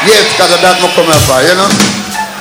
Yes, because of that I come here for, you know.